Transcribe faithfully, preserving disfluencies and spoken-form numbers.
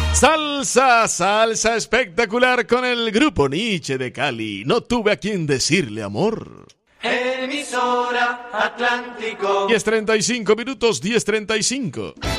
Salsa, salsa espectacular con el grupo Nietzsche de Cali. No tuve a quien decirle amor. Emisora Atlántico. diez treinta y cinco minutos, diez treinta y cinco.